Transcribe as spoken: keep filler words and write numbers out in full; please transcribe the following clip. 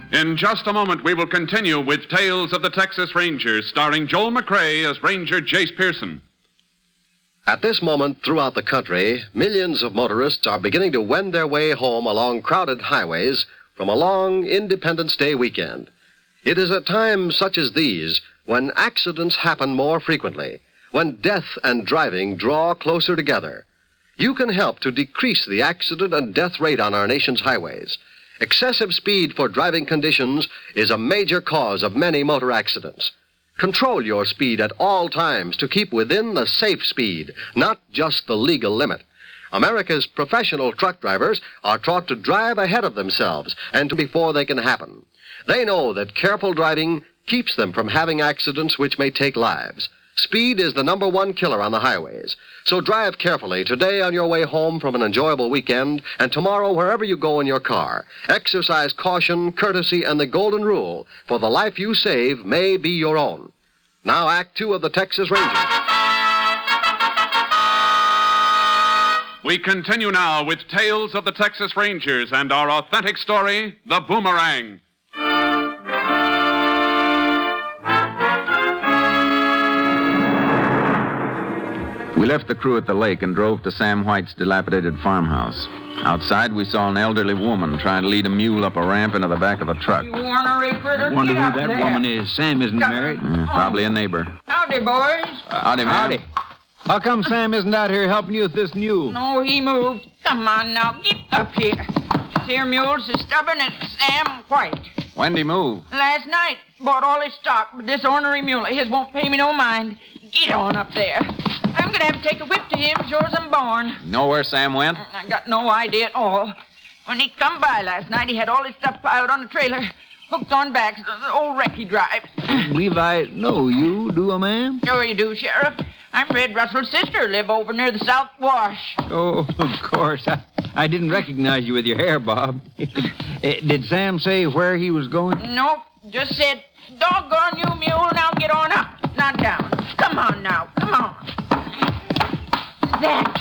In just a moment, we will continue with Tales of the Texas Rangers, starring Joel McCrea as Ranger Jace Pearson. At this moment, throughout the country, millions of motorists are beginning to wend their way home along crowded highways from a long Independence Day weekend. It is at times such as these when accidents happen more frequently, when death and driving draw closer together. You can help to decrease the accident and death rate on our nation's highways. Excessive speed for driving conditions is a major cause of many motor accidents. Control your speed at all times to keep within the safe speed, not just the legal limit. America's professional truck drivers are taught to drive ahead of themselves and before they can happen. They know that careful driving keeps them from having accidents which may take lives. Speed is the number one killer on the highways. So drive carefully today on your way home from an enjoyable weekend, and tomorrow wherever you go in your car. Exercise caution, courtesy, and the golden rule, for the life you save may be your own. Now Act Two of the Texas Rangers. We continue now with Tales of the Texas Rangers and our authentic story, The Boomerang. We left the crew at the lake and drove to Sam White's dilapidated farmhouse. Outside, we saw an elderly woman trying to lead a mule up a ramp into the back of a truck. You ornery critter, I wonder get who up that there. woman is. Sam isn't married. Uh, probably a neighbor. Howdy, boys. Howdy, man. Howdy. How come Sam isn't out here helping you with this mule? No, he moved. Come on now, get up here. This here mule's as stubborn as Sam White. When'd he move? Last night, bought all his stock, but this ornery mule of his won't pay me no mind. Get on up there. I'm gonna have to take a whip to him, sure as I'm born. Know where Sam went? I got no idea at all. When he come by last night, he had all his stuff piled on the trailer, hooked on back, the old wreck he drives. Believe I know you, do I, ma'am? Sure you do, Sheriff. I'm Red Russell's sister, live over near the South Wash. Oh, of course. I, I didn't recognize you with your hair, Bob. Eh, Did Sam say where he was going? Nope, just said, doggone you, mule, now get on up, not down. Come on now, come on. That